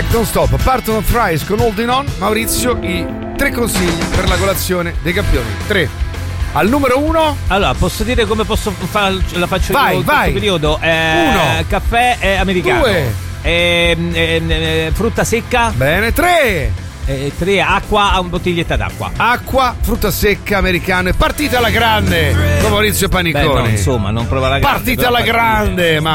Black non stop, Parton Fries con Holding On. Maurizio, i 3 consigli per la colazione dei campioni. 3. Al numero 1. Allora, posso dire come posso la faccio vai, io in vai. questo periodo? 1. Caffè americano. 2. Frutta secca. Bene. 3. 3. Acqua, a bottiglietta d'acqua. Acqua, frutta secca, americano e partita alla grande con Maurizio Paniconi. Beh, no, insomma, non provare la grande. Partita alla grande, ma